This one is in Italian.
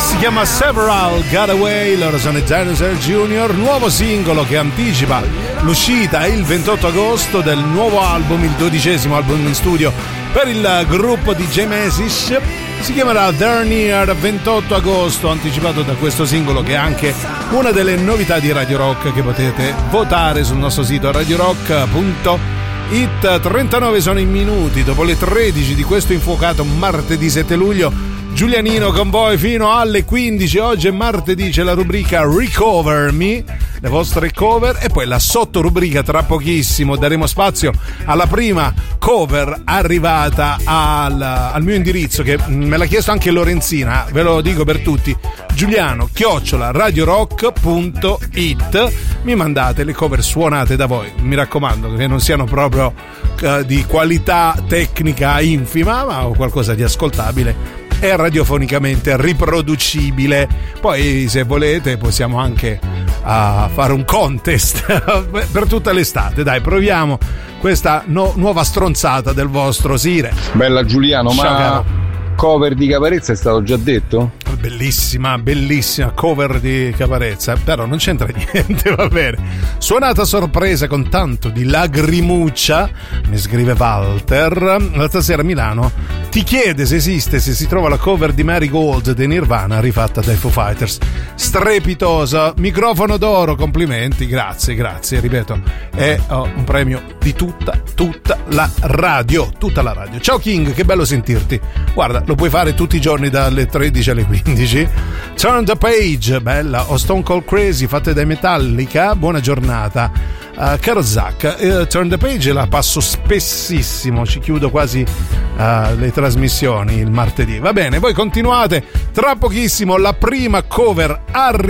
si chiama Several Got Away, loro sono i Dinosaur Jr., nuovo singolo che anticipa l'uscita il 28 agosto del nuovo album, il 12° album in studio per il gruppo di Genesis. Si chiamerà They're Near, 28 agosto, anticipato da questo singolo che è anche una delle novità di Radio Rock che potete votare sul nostro sito radiorock.it. 39 sono i minuti dopo le 13 di questo infuocato martedì 7 luglio. Giulianino con voi fino alle 15. Oggi è martedì, c'è la rubrica Recover Me, le vostre cover, e poi la sottorubrica tra pochissimo. Daremo spazio alla prima cover arrivata al mio indirizzo, che me l'ha chiesto anche Lorenzina, ve lo dico per tutti: Giuliano@radiorock.it. Mi mandate le cover suonate da voi, mi raccomando, che non siano proprio di qualità tecnica infima, ma qualcosa di ascoltabile e radiofonicamente riproducibile. Poi se volete possiamo anche fare un contest per tutta l'estate. Dai, proviamo questa nuova stronzata del vostro Sire. Bella Giuliano, ciao, ma caro. Cover di Caparezza è stato già detto? Bellissima cover di Caparezza, però non c'entra niente, va bene. Suonata sorpresa con tanto di lagrimuccia, mi scrive Walter. L'altra sera a Milano ti chiede se esiste, se si trova la cover di Marigold dei Nirvana rifatta dai Foo Fighters. Strepitosa, microfono d'oro, complimenti, grazie, ripeto, è un premio di tutta la radio. Ciao King, che bello sentirti. Guarda, lo puoi fare tutti i giorni dalle 13 alle 15. Turn the Page, bella, o Stone Cold Crazy, fatte dai Metallica. Buona giornata, caro Zach. Turn the Page la passo spessissimo, ci chiudo quasi le trasmissioni il martedì. Va bene, voi continuate, tra pochissimo la prima cover arriva.